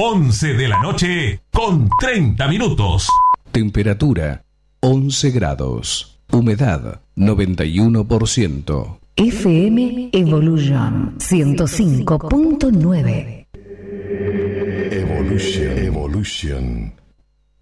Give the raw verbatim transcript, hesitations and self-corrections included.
once de la noche con treinta minutos. Temperatura once grados. Humedad noventa y uno por ciento. F M Evolution ciento cinco punto nueve. Evolution. Evolution.